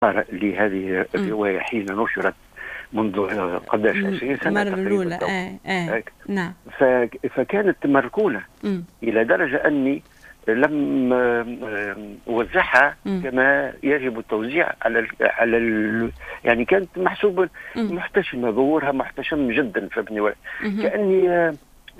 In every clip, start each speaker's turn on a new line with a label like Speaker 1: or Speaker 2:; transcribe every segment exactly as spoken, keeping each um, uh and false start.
Speaker 1: لهذه الرواية حين نشرت منذ قداش عشرين سنة
Speaker 2: المرة الأولى. آه آه نعم.
Speaker 1: فكانت مركونة م. إلى درجة أني لم أوزعها كما يجب التوزيع على ال على ال يعني كانت محسوبة محتشمة، ظهورها محتشم جدا فابني، كأني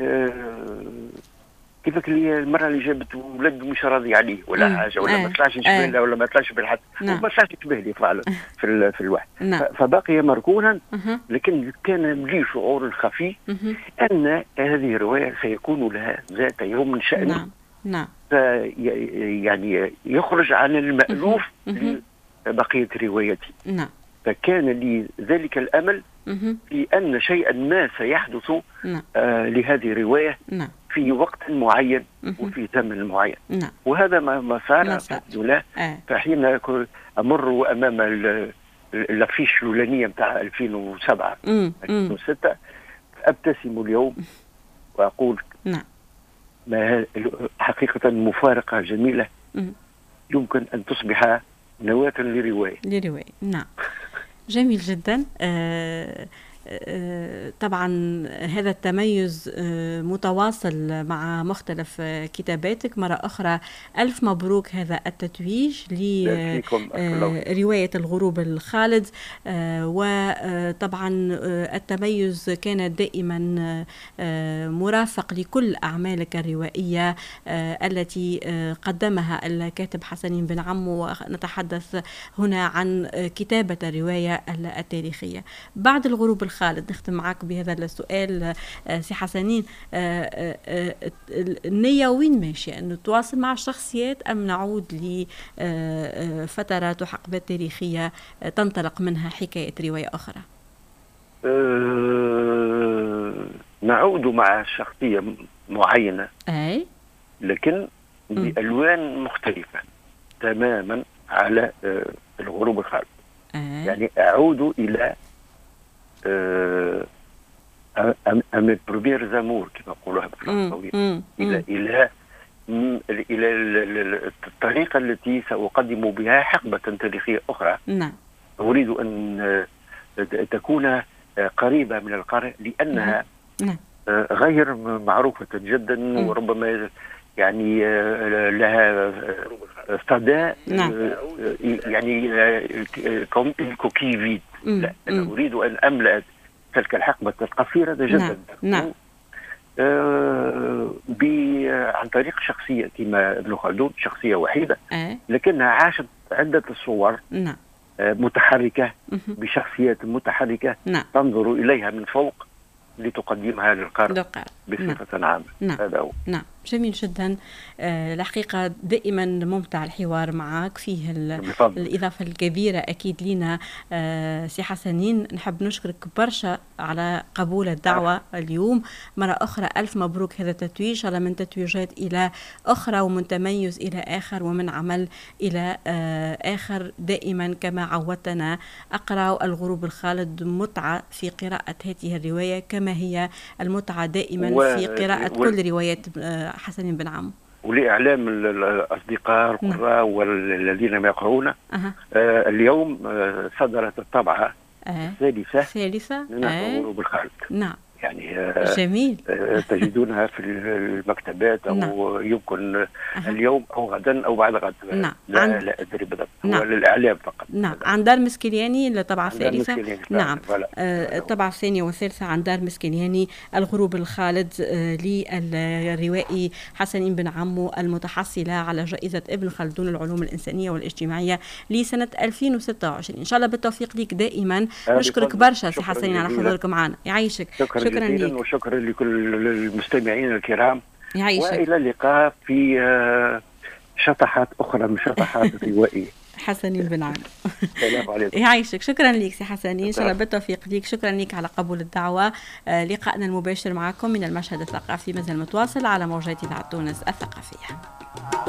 Speaker 1: كيفك اللي المرة اللي جابت ولد مش راضي عليه ولا مم. حاجة ولا آه. ما طلعش يشبه له ولا ما طلعش بالحد نعم. وما طلعش يشبه لي فعلا في في الواحد نعم. فبقي مركونا، لكن كان لي شعور خفي أن هذه الرواية سيكون لها ذات يوم من شأن
Speaker 2: نعم. نعم.
Speaker 1: يعني يخرج عن المألوف لبقية روايتي
Speaker 2: نعم.
Speaker 1: فكان لي ذلك الأمل في أن شيئا ما سيحدث
Speaker 2: نعم.
Speaker 1: آه لهذه الرواية
Speaker 2: نعم.
Speaker 1: في وقت معين وفي زمن معين
Speaker 2: نعم.
Speaker 1: وهذا ما صار الحمد لله.
Speaker 2: آه.
Speaker 1: فحين أمر أمام الافيش الأولانية متاع ألفين وسبعة ألفين وستة أبتسم اليوم وأقول
Speaker 2: نعم.
Speaker 1: ما حقيقة مفارقة جميلة
Speaker 2: مم.
Speaker 1: يمكن أن تصبح نواة لرواية
Speaker 2: لرواية نعم. جميل جدا. آه طبعا هذا التميز متواصل مع مختلف كتاباتك. مرة أخرى ألف مبروك هذا التتويج لرواية الغروب الخالد. وطبعا التميز كان دائما مرافق لكل أعمالك الروائية التي قدمها الكاتب حسنين بن عمو، ونتحدث هنا عن كتابة الرواية التاريخية. بعد الغروب خالد نختم معك بهذا السؤال سي حسنين، النية وين ماشية؟ أنه تواصل مع الشخصيات أم نعود لفترات وحقبات تاريخية تنطلق منها حكاية رواية أخرى؟
Speaker 1: أه نعود مع شخصية معينة
Speaker 2: أي
Speaker 1: لكن بألوان مختلفة تماما على أه الغروب الخالد.
Speaker 2: أي.
Speaker 1: يعني أعود إلى أم بروبير زامور كما يقولوها بالفرنساوية، إلى إلى إلى الطريقة التي سأقدم بها حقبة تاريخية أخرى.
Speaker 2: نعم.
Speaker 1: أريد أن تكون قريبة من القارئ لأنها
Speaker 2: نعم.
Speaker 1: غير معروفة جدا م. وربما يعني لها صدى
Speaker 2: نعم.
Speaker 1: يعني كوم الكوكي فيد. لا أنا أريد أن أملأ تلك الحقبة القصيرة جدا.
Speaker 2: نعم. نعم.
Speaker 1: آه عن طريق شخصية كما ابن خلدون، شخصية وحيدة
Speaker 2: أه.
Speaker 1: لكنها عاشت عدة صور.
Speaker 2: نعم.
Speaker 1: آه متحركة بشخصيات متحركة.
Speaker 2: نعم.
Speaker 1: تنظر إليها من فوق لتقدمها للقارئ بصفة
Speaker 2: نعم.
Speaker 1: عامة.
Speaker 2: نعم.
Speaker 1: هذا هو.
Speaker 2: نعم. جميل جدا. آه الحقيقة دائما ممتع الحوار معك، فيه الإضافة الكبيرة أكيد لنا. آه سي حسنين نحب نشكرك برشا على قبول الدعوة آه. اليوم. مرة أخرى ألف مبروك هذا التتويج، على من تتويجات إلى أخرى ومن تميز إلى آخر ومن عمل إلى آه آخر. دائما كما عودتنا أقرأ الغروب الخالد متعة في قراءة هذه الرواية كما هي المتعة دائما و... في قراءة و... كل روايات آه حسنين بن عمو.
Speaker 1: ولإعلام الأصدقاء القراء والذين ما يقرؤون
Speaker 2: أه.
Speaker 1: آه اليوم آه صدرت الطبعة
Speaker 2: أه.
Speaker 1: الثالثة
Speaker 2: الثالثة
Speaker 1: من الغروب الخالد.
Speaker 2: نعم.
Speaker 1: يعني آه
Speaker 2: جميل.
Speaker 1: آه تجدونها في المكتبات أو نعم. يمكن
Speaker 2: أه.
Speaker 1: اليوم أو غدا أو بعد غد.
Speaker 2: نعم.
Speaker 1: لا,
Speaker 2: عن...
Speaker 1: لا أدري بالضبط.
Speaker 2: نعم.
Speaker 1: هو للإعلام فقط.
Speaker 2: نعم. عن دار مسكلياني الطبعة الثالثة. نعم.
Speaker 1: آه
Speaker 2: الطبعة الثانية والثالثة عن دار مسكلياني الغروب الخالد آه للروائي حسنين بن عمو المتحصلة على جائزة ابن خلدون العلوم الإنسانية والاجتماعية لسنة ألفين وستة وعشرين. إن شاء الله بالتوفيق ليك دائما. نشكرك برشا سي حسنين على حضورك معنا. يعيشك.
Speaker 1: شكرا, شكرا ليك وشكرا لكل المستمعين الكرام.
Speaker 2: يعيشك.
Speaker 1: وإلى اللقاء في شطحات أخرى من شطحات الروائية.
Speaker 2: حسنين بن عمو.
Speaker 1: السلام عليكم.
Speaker 2: يعيشك. شكرا لك سي حسنين، ان شاء الله بالتوفيق ليك. شكرا لك على قبول الدعوه. آه لقاءنا المباشر معكم من المشهد الثقافي مازال متواصل على موجات إذاعة تونس الثقافيه.